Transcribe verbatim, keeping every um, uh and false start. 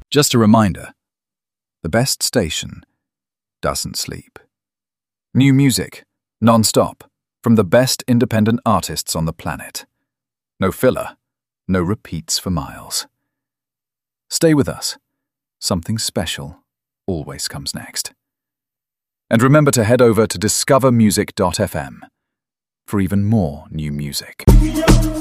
Just a reminder, the best station doesn't sleep. New music, non-stop, from the best independent artists on the planet. No filler, no repeats for miles. Stay with us. Something special always comes next. And remember to head over to discover music dot f m for even more new music.